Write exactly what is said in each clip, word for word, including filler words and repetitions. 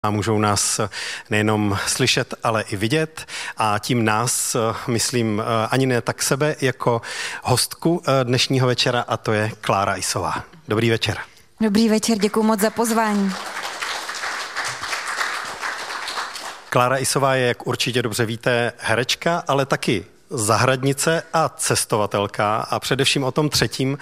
A můžou nás nejenom slyšet, ale i vidět. A tím nás, myslím, ani ne tak sebe, jako hostku dnešního večera, a to je Klára Isová. Dobrý večer. Dobrý večer, děkuji moc za pozvání. Klára Isová je, jak určitě dobře víte, herečka, ale taky zahradnice a cestovatelka, a především o tom třetím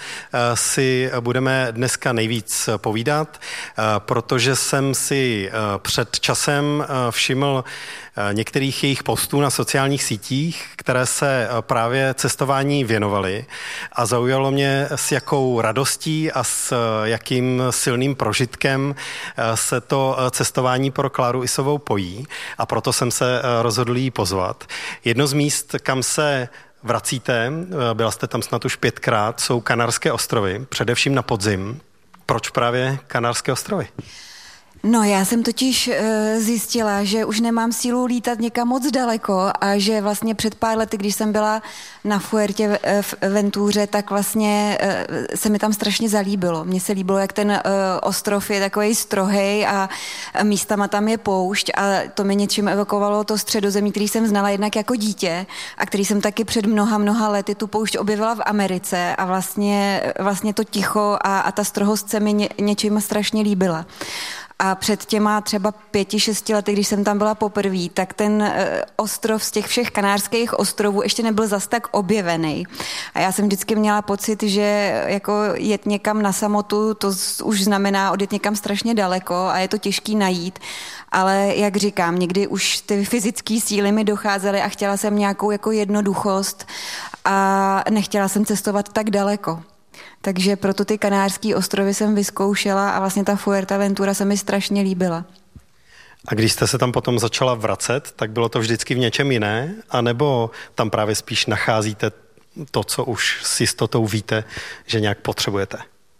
si budeme dneska nejvíc povídat, protože jsem si před časem všiml některých jejich postů na sociálních sítích, které se právě cestování věnovaly, a zaujalo mě, s jakou radostí a s jakým silným prožitkem se to cestování pro Kláru Isovou pojí, a proto jsem se rozhodl jí pozvat. Jedno z míst, kam se vracíte, byla jste tam snad už pětkrát, jsou Kanárské ostrovy, především na podzim. Proč právě Kanárské ostrovy? No, já jsem totiž e, zjistila, že už nemám sílu lítat někam moc daleko a že vlastně před pár lety, když jsem byla na Fuertě v, v Ventuře, tak vlastně e, se mi tam strašně zalíbilo. Mně se líbilo, jak ten e, ostrov je takovej strohej a místama tam je poušť, a to mě něčím evokovalo to Středozemí, který jsem znala jednak jako dítě a který jsem taky před mnoha, mnoha lety tu poušť objevila v Americe, a vlastně, vlastně to ticho a, a ta strohost se mi ně, něčím strašně líbila. A před těma třeba pěti, šesti lety, když jsem tam byla poprvé, tak ten e, ostrov z těch všech kanárských ostrovů ještě nebyl zas tak objevený. A já jsem vždycky měla pocit, že jako jet někam na samotu, to z, už znamená odjet někam strašně daleko a je to těžký najít. Ale jak říkám, někdy už ty fyzické síly mi docházely a chtěla jsem nějakou jako jednoduchost a nechtěla jsem cestovat tak daleko. Takže proto ty Kanárský ostrovy jsem vyzkoušela a vlastně ta Fuerteventura se mi strašně líbila. A když jste se tam potom začala vracet, tak bylo to vždycky v něčem jiné? A nebo tam právě spíš nacházíte to, co už s jistotou víte, že nějak potřebujete?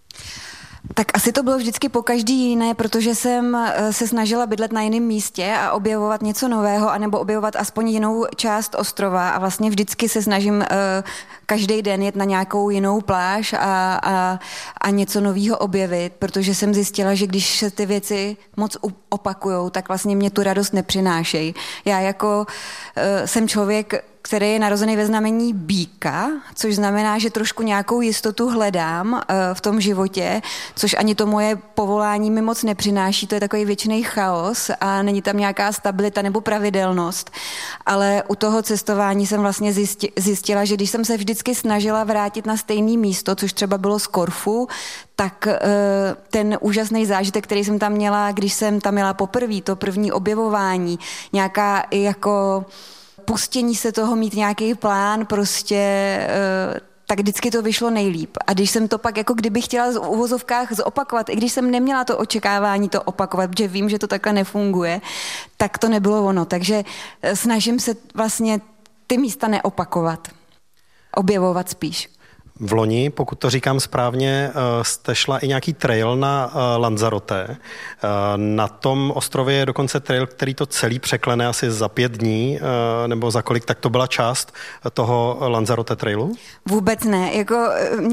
Tak asi to bylo vždycky po každý jiné, protože jsem se snažila bydlet na jiném místě a objevovat něco nového, anebo objevovat aspoň jinou část ostrova, a vlastně vždycky se snažím uh, každý den jet na nějakou jinou pláž a, a, a něco nového objevit, protože jsem zjistila, že když se ty věci moc opakujou, tak vlastně mě tu radost nepřinášejí. Já jako uh, jsem člověk, který je narozený ve znamení býka, což znamená, že trošku nějakou jistotu hledám uh, v tom životě, což ani to moje povolání mi moc nepřináší, to je takový věčný chaos a není tam nějaká stabilita nebo pravidelnost. Ale u toho cestování jsem vlastně zjisti, zjistila, že když jsem se vždycky snažila vrátit na stejné místo, což třeba bylo z Korfu, tak uh, ten úžasný zážitek, který jsem tam měla, když jsem tam měla poprvé, to první objevování, nějaká jako pustění se toho, mít nějaký plán, prostě uh, tak vždycky to vyšlo nejlíp. A když jsem to pak jako kdyby chtěla v uvozovkách zopakovat, i když jsem neměla to očekávání to opakovat, protože vím, že to takhle nefunguje, tak to nebylo ono. Takže snažím se vlastně ty místa neopakovat. Objevovat spíš. V loni, pokud to říkám správně, jste šla i nějaký trail na Lanzarote. Na tom ostrově je dokonce trail, který to celý překlene asi za pět dní, nebo za kolik, tak to byla část toho Lanzarote trailu? Vůbec ne. Jako,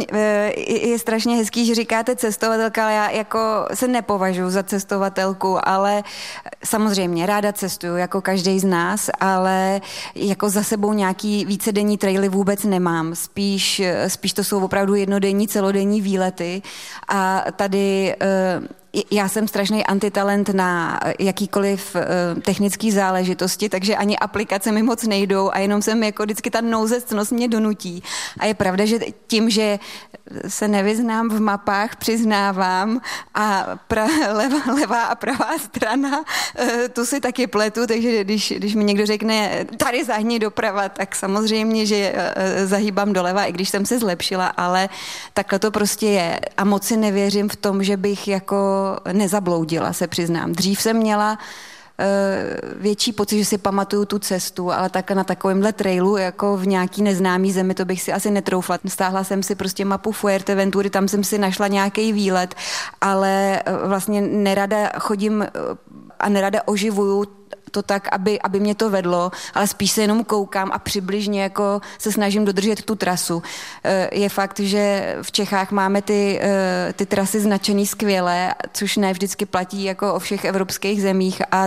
je strašně hezký, že říkáte cestovatelka, ale já jako se nepovažuji za cestovatelku, ale samozřejmě ráda cestuju, jako každý z nás, ale jako za sebou nějaký vícedenní traily vůbec nemám. Spíš, spíš to jsou opravdu jednodenní, celodenní výlety, a tady já jsem strašný antitalent na jakýkoliv uh, technický záležitosti, takže ani aplikace mi moc nejdou a jenom jsem jako vždycky ta nouzectnost mě donutí. A je pravda, že tím, že se nevyznám v mapách, přiznávám, a pra, leva, levá a pravá strana, uh, tu si taky pletu, takže když, když mi někdo řekne, tady zahni doprava, tak samozřejmě, že uh, zahýbám doleva, i když jsem se zlepšila, ale takhle to prostě je. A moc si nevěřím v tom, že bych jako nezabloudila, se přiznám. Dřív jsem měla uh, větší pocit, že si pamatuju tu cestu, ale tak na takovémhle trailu, jako v nějaký neznámý zemi, to bych si asi netroufla. Stáhla jsem si prostě mapu Fuerteventury, tam jsem si našla nějaký výlet, ale uh, vlastně nerada chodím uh, a nerada oživuju to tak, aby, aby mě to vedlo, ale spíš se jenom koukám a přibližně jako se snažím dodržet tu trasu. Je fakt, že v Čechách máme ty, ty trasy značený skvěle, což ne vždycky platí jako o všech evropských zemích a